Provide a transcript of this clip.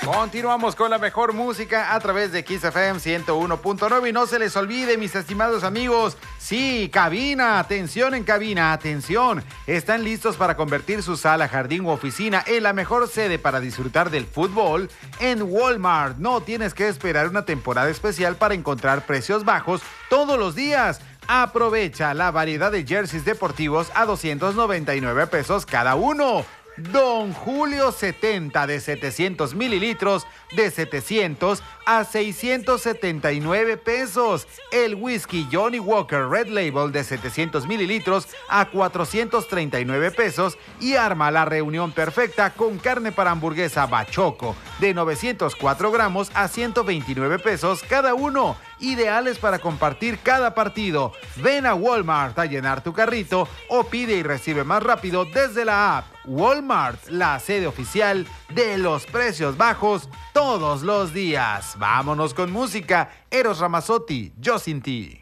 Continuamos con la mejor música a través de Kiss FM 101.9 y no se les olvide, mis estimados amigos, sí, cabina, atención en cabina, atención, están listos para convertir su sala, jardín u oficina en la mejor sede para disfrutar del fútbol en Walmart. No tienes que esperar una temporada especial para encontrar precios bajos todos los días. Aprovecha la variedad de jerseys deportivos a 299 pesos cada uno. Don Julio 70 de 700 mililitros de 700 a 679 pesos. El whisky Johnny Walker Red Label de 700 mililitros a 439 pesos. Y arma la reunión perfecta con carne para hamburguesa Bachoco de 904 gramos a 129 pesos cada uno. Ideales para compartir cada partido. Ven a Walmart a llenar tu carrito o pide y recibe más rápido desde la app. Walmart, la sede oficial de los precios bajos todos los días. Vámonos con música. Eros Ramazzotti, Yo Sin Ti.